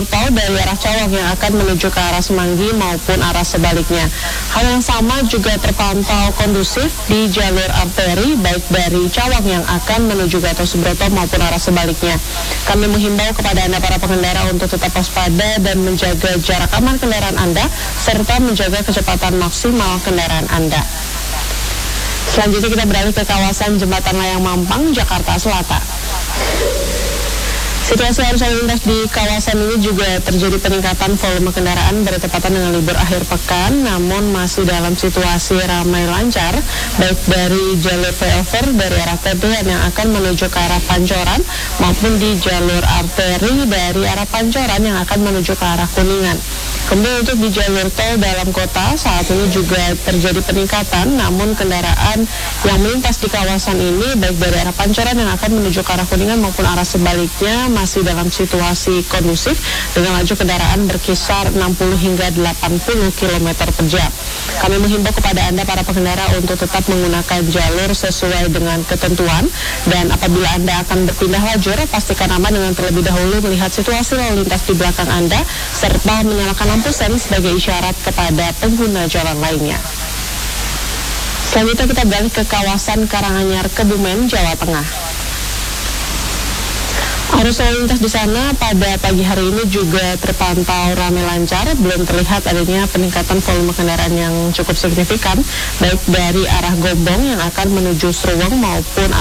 tol dari arah Cawang yang akan menuju ke arah Semanggi maupun arah sebaliknya. Hal yang sama juga terpantau kondusif di jalur arteri baik dari Cawang yang akan menuju Gatot Subroto maupun arah sebaliknya. Kami menghimbau kepada Anda para pengendara untuk tetap waspada dan menjaga jarak aman kendaraan Anda serta menjaga kecepatan maksimal kendaraan Anda. Selanjutnya kita beralih ke kawasan Jembatan Layang Mampang, Jakarta Selatan. Situasi arus lalu lintas di kawasan ini juga terjadi peningkatan volume kendaraan bertepatan dengan libur akhir pekan, namun masih dalam situasi ramai lancar, baik dari jalur flyover dari arah Tendian yang akan menuju ke arah Pancoran, maupun di jalur arteri dari arah Pancoran yang akan menuju ke arah Kuningan. Kemudian untuk di jalur tol dalam kota saat ini juga terjadi peningkatan, namun kendaraan yang melintas di kawasan ini baik dari arah Pancoran yang akan menuju ke arah Kuningan maupun arah sebaliknya masih dalam situasi kondusif dengan laju kendaraan berkisar 60 hingga 80 km per jam. Kami menghimbau kepada Anda para pengendara untuk tetap menggunakan jalur sesuai dengan ketentuan, dan apabila Anda akan berpindah lajur, pastikan aman dengan terlebih dahulu melihat situasi lalu lintas di belakang Anda serta menyalakan lampu sen sebagai isyarat kepada pengguna jalan lainnya. Selanjutnya kita beralih ke kawasan Karanganyar, Kebumen, Jawa Tengah. Arus lalu lintas di sana pada pagi hari ini juga terpantau ramai lancar, belum terlihat adanya peningkatan volume kendaraan yang cukup signifikan, baik dari arah Gombong yang akan menuju Seruang maupun